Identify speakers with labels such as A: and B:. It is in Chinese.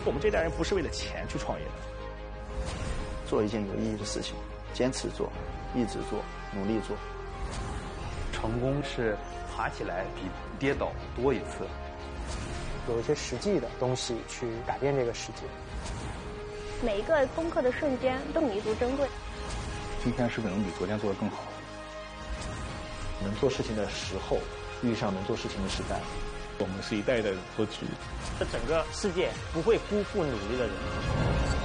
A: 我们这代人不是为了钱去创业的，
B: 做一件有意义的事情，坚持做，一直做，努力做。
C: 成功是爬起来比跌倒多一次。
D: 有一些实际的东西去改变这个世界。
E: 每一个攻克的瞬间都弥足珍贵。
F: 今天是不是能比昨天做得更好？
G: 能做事情的时候遇上能做事情的时代。
F: 我们是一代代的托举，
H: 这整个世界不会辜负努力的人。